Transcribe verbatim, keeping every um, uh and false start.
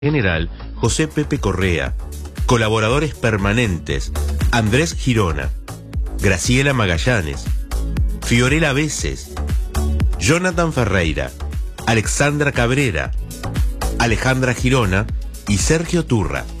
General José Pepe Correa. Colaboradores permanentes: Andrés Girona, Graciela Magallanes, Fiorella Veces, Jonathan Ferreira, Alexandra Cabrera, Alejandra Girona y Sergio Turra.